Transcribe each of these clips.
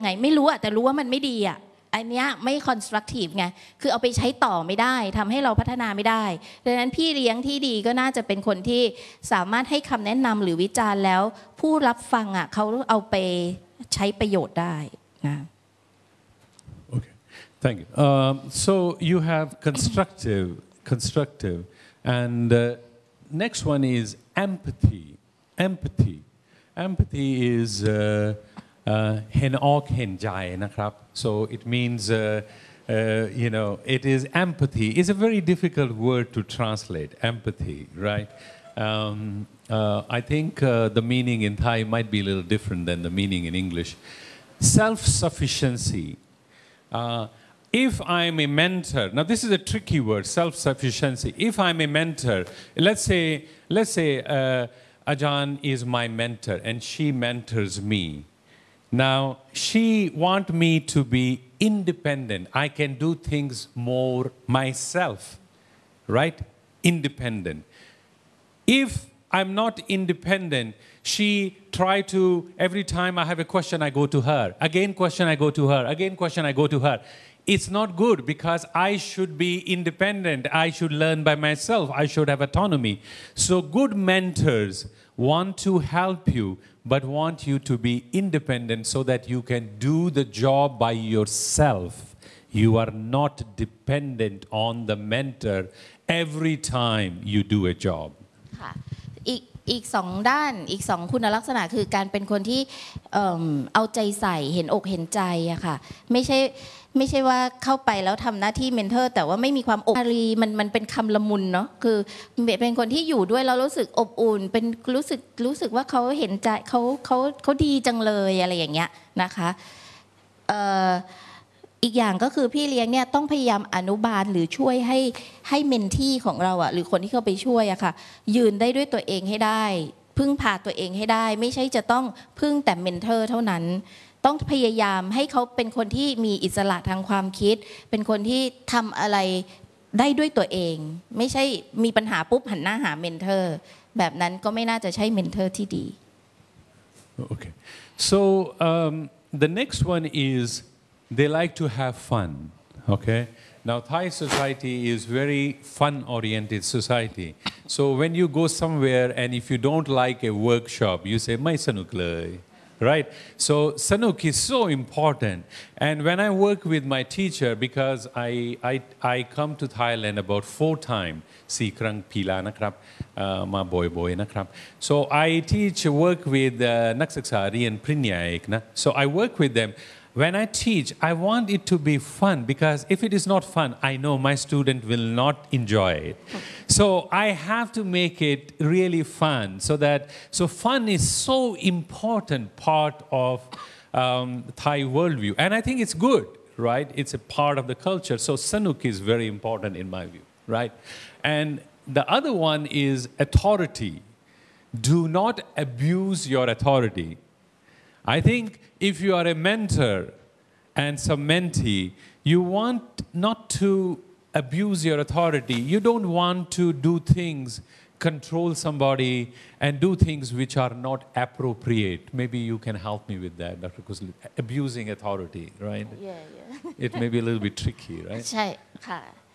ไงไม่รู้อะแต่รู้ว่ามันไม่ดีอะอันเนี้ยไม่ constructive ไงคือเอาไปใช้ต่อไม่ได้ทำให้เราพัฒนาไม่ได้ดังนั้นพี่เลี้ยงที่ดีก็น่าจะเป็นคนที่สามารถให้คำแนะนำหรือวิจารณ์แล้วผู้รับฟังอะเขาเอาไปใช้ประโยชน์ได้นะ Okay, thank you. So you have constructive, and next one is empathy. Empathy is เห็นออกเห็นใจนะครับ so it means it is empathy. It's a very difficult word to translate, empathy, right? I think the meaning in Thai might be a little different than the meaning in English. Self-sufficiency. If I'm a mentor, now this is a tricky word, self-sufficiency. If I'm a mentor, let's say Ajahn is my mentor and she mentors me. Now, she wants me to be independent. I can do things more myself, right? Independent. If I'm not independent, she try to, every time I have a question, I go to her. Again question, I go to her. Again question, I go to her. It's not good because I should be independent. I should learn by myself. I should have autonomy. So good mentors want to help you, but want you to be independent so that you can do the job by yourself. You are not dependent on the mentor every time you do a job. ค่ะอีกสองด้านอีกสองคุณลักษณะคือการเป็นคนที่เอาใจใส่เห็นอกเห็นใจอะค่ะไม่ใช่ว่าเข้าไปแล้วทำหน้าที่เมนเทอร์แต่ว่าไม่มีความอบอุ่นมันเป็นคำละมุนเนาะคือเป็นคนที่อยู่ด้วยเรารู้สึกอบอุ่นเป็นรู้สึกว่าเขาเห็นใจเขาดีจังเลยอะไรอย่างเงี้ยนะคะอีกอย่างก็คือพี่เลี้ยงเนี่ยต้องพยายามอนุบาลหรือช่วยให้เมนที่ของเราอะหรือคนที่เขาไปช่วยอะค่ะยืนได้ด้วยตัวเองให้ได้พึ่งพาตัวเองให้ได้ไม่ใช่จะต้องพึ่งแต่เมนเทอร์เท่านั้นต้องพยายามให้เขาเป็นคนที่มีอิสระทางความคิดเป็นคนที่ทำอะไรได้ด้วยตัวเองไม่ใช่มีปัญหาปุ๊บหันหน้าหาเมนเทอร์แบบนั้นก็ไม่น่าจะใช่เมนเทอร์ที่ดี Okay, so the next one is they like to have fun. Okay, now Thai society is very fun-oriented society. So when you go somewhere and if you don't like a workshop, you say "ไม่สนุกเลย." Right? So Sanuk is so important. And when I work with my teacher, because I come to Thailand about 4 times, 4 ครั้งปีละนะครับมาบ่อยๆนะครับ so I teach work with นักศึกษาเรียนปริญญาเอกนะ so I work with them. When I teach, I want it to be fun because if it is not fun, I know my student will not enjoy it. So I have to make it really fun so fun is so important part of Thai worldview. And I think it's good, right? It's a part of the culture. So Sanuk is very important in my view, right? And the other one is authority. Do not abuse your authority. I think if you are a mentor and some mentee, you want not to abuse your authority. You don't want to do things, control somebody, and do things which are not appropriate. Maybe you can help me with that, Dr. Kusli. Abusing authority, right? Yeah. It may be a little bit tricky, right? ใช่ค่ะ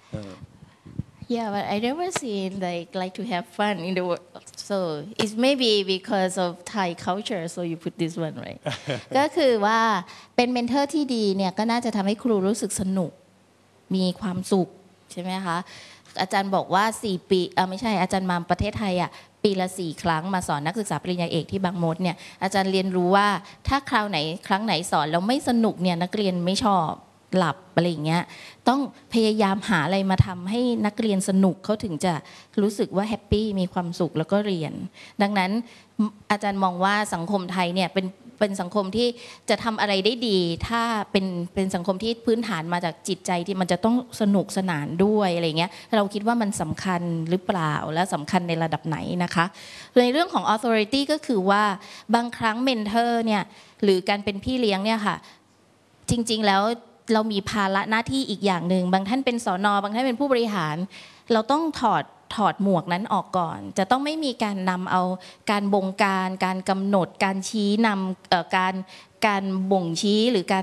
Yeah, but I never seen like to have fun in the world. So it's maybe because of Thai culture, so you put this one right. ก็คือว่าเป็นเมนเทอร์ที่ดีเนี่ยก็น่าจะทำให้ครูรู้สึกสนุกมีความสุขใช่ไหมคะอาจารย์บอกว่า4 ปีไม่ใช่อาจารย์มาประเทศไทยอ่ะปีละ4 ครั้งมาสอนนักศึกษาปริญญาเอกที่บางมดเนี่ยอาจารย์เรียนรู้ว่าถ้าครั้งไหนสอนแล้วไม่สนุกเนี่ยนักเรียนไม่ชอบหลับอะไรอย่างเงี้ยต้องพยายามหาอะไรมาทำให้นักเรียนสนุกเขาถึงจะรู้สึกว่าแฮปปี้มีความสุขแล้วก็เรียนดังนั้นอาจารย์มองว่าสังคมไทยเนี่ยเป็นสังคมที่จะทำอะไรได้ดีถ้าเป็นสังคมที่พื้นฐานมาจากจิตใจที่มันจะต้องสนุกสนานด้วยอะไรเงี้ยเราคิดว่ามันสำคัญหรือเปล่าและสำคัญในระดับไหนนะคะในเรื่องของ authority ก็คือว่าบางครั้งเมนเทอร์เนี่ยหรือการเป็นพี่เลี้ยงเนี่ยค่ะจริงๆแล้วเรามีภาระหน้าที่อีกอย่างหนึ่งบางท่านเป็นสน.บางท่านเป็นผู้บริหารเราต้องถอดหมวกนั้นออกก่อนจะต้องไม่มีการนำเอาการบงการการกำหนดการชี้นำการบ่งชี้หรือการ